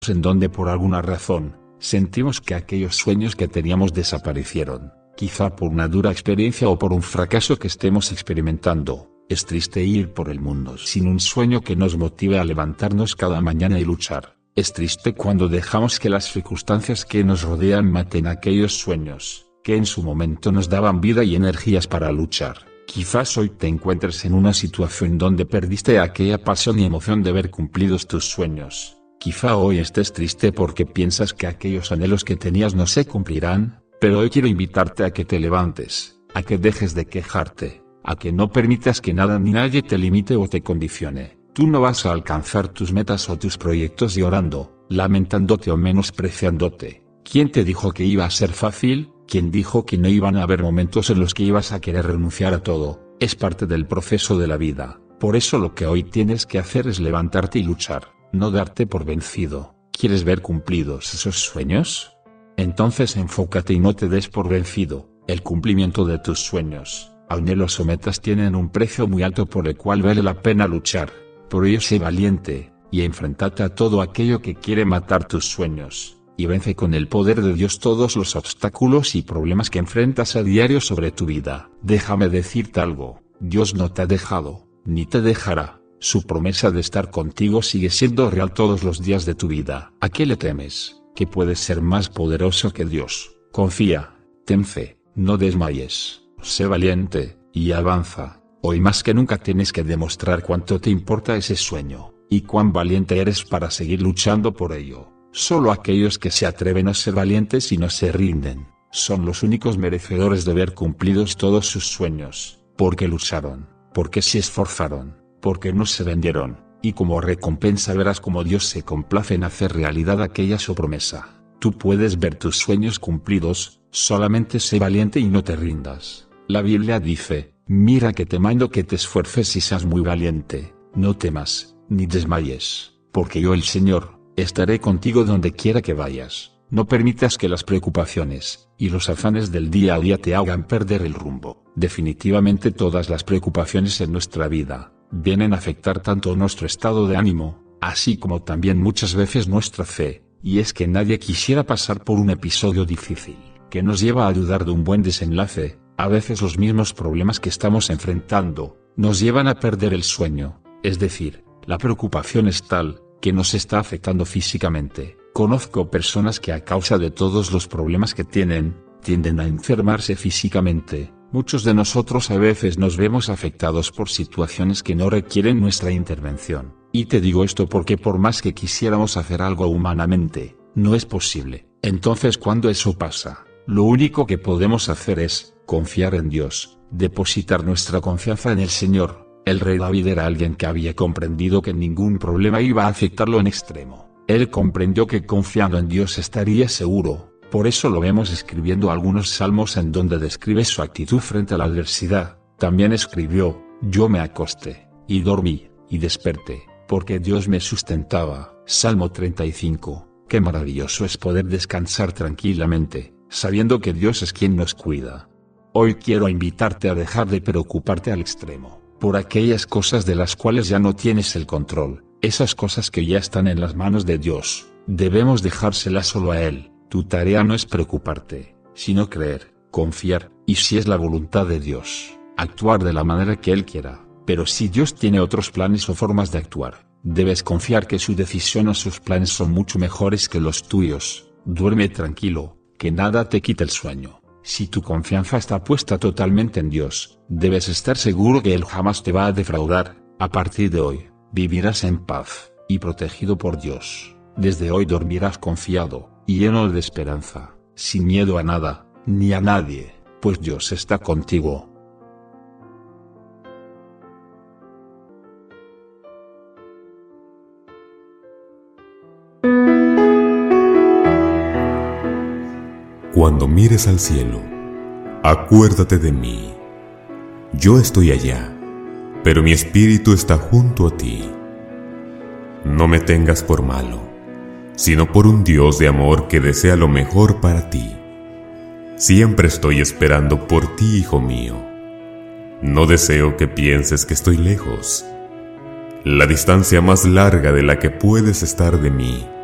en donde por alguna razón, sentimos que aquellos sueños que teníamos desaparecieron, quizá por una dura experiencia o por un fracaso que estemos experimentando. Es triste ir por el mundo sin un sueño que nos motive a levantarnos cada mañana y luchar. Es triste cuando dejamos que las circunstancias que nos rodean maten aquellos sueños, que en su momento nos daban vida y energías para luchar. Quizás hoy te encuentres en una situación donde perdiste aquella pasión y emoción de ver cumplidos tus sueños. Quizá hoy estés triste porque piensas que aquellos anhelos que tenías no se cumplirán, pero hoy quiero invitarte a que te levantes, a que dejes de quejarte, a que no permitas que nada ni nadie te limite o te condicione. Tú no vas a alcanzar tus metas o tus proyectos llorando, lamentándote o menospreciándote. ¿Quién te dijo que iba a ser fácil? ¿Quién dijo que no iban a haber momentos en los que ibas a querer renunciar a todo? Es parte del proceso de la vida. Por eso lo que hoy tienes que hacer es levantarte y luchar, no darte por vencido. ¿Quieres ver cumplidos esos sueños? Entonces enfócate y no te des por vencido. El cumplimiento de tus sueños, anhelos o metas tienen un precio muy alto por el cual vale la pena luchar. Por ello sé valiente, y enfréntate a todo aquello que quiere matar tus sueños, y vence con el poder de Dios todos los obstáculos y problemas que enfrentas a diario sobre tu vida. Déjame decirte algo, Dios no te ha dejado, ni te dejará. Su promesa de estar contigo sigue siendo real todos los días de tu vida. ¿A qué le temes? Que puedes ser más poderoso que Dios. Confía, ten fe, no desmayes, sé valiente, y avanza. Hoy más que nunca tienes que demostrar cuánto te importa ese sueño, y cuán valiente eres para seguir luchando por ello. Solo aquellos que se atreven a ser valientes y no se rinden, son los únicos merecedores de ver cumplidos todos sus sueños, porque lucharon, porque se esforzaron, porque no se vendieron, y como recompensa verás cómo Dios se complace en hacer realidad aquella su promesa. Tú puedes ver tus sueños cumplidos, solamente sé valiente y no te rindas. La Biblia dice: mira que te mando que te esfuerces y seas muy valiente, no temas, ni desmayes, porque yo el Señor, estaré contigo donde quiera que vayas. No permitas que las preocupaciones y los afanes del día a día te hagan perder el rumbo. Definitivamente todas las preocupaciones en nuestra vida vienen a afectar tanto nuestro estado de ánimo, así como también muchas veces nuestra fe, y es que nadie quisiera pasar por un episodio difícil, que nos lleva a dudar de un buen desenlace. A veces los mismos problemas que estamos enfrentando nos llevan a perder el sueño, es decir, la preocupación es tal que nos está afectando físicamente. Conozco personas que a causa de todos los problemas que tienden a enfermarse físicamente. Muchos de nosotros a veces nos vemos afectados por situaciones que no requieren nuestra intervención. Y te digo esto porque por más que quisiéramos hacer algo humanamente, no es posible. Entonces cuando eso pasa, lo único que podemos hacer es confiar en Dios, depositar nuestra confianza en el Señor. El rey David era alguien que había comprendido que ningún problema iba a afectarlo en extremo. Él comprendió que confiando en Dios estaría seguro, por eso lo vemos escribiendo algunos salmos en donde describe su actitud frente a la adversidad. También escribió: yo me acosté, y dormí, y desperté, porque Dios me sustentaba. Salmo 35. Qué maravilloso es poder descansar tranquilamente, sabiendo que Dios es quien nos cuida. Hoy quiero invitarte a dejar de preocuparte al extremo por aquellas cosas de las cuales ya no tienes el control, esas cosas que ya están en las manos de Dios. Debemos dejárselas solo a Él. Tu tarea no es preocuparte, sino creer, confiar, y si es la voluntad de Dios, actuar de la manera que Él quiera. Pero si Dios tiene otros planes o formas de actuar, debes confiar que su decisión o sus planes son mucho mejores que los tuyos. Duerme tranquilo, que nada te quite el sueño. Si tu confianza está puesta totalmente en Dios, debes estar seguro que Él jamás te va a defraudar. A partir de hoy, vivirás en paz, y protegido por Dios. Desde hoy dormirás confiado, y lleno de esperanza, sin miedo a nada, ni a nadie, pues Dios está contigo. Cuando mires al cielo, acuérdate de mí. Yo estoy allá, pero mi espíritu está junto a ti. No me tengas por malo, sino por un Dios de amor que desea lo mejor para ti. Siempre estoy esperando por ti, hijo mío. No deseo que pienses que estoy lejos. La distancia más larga de la que puedes estar de mí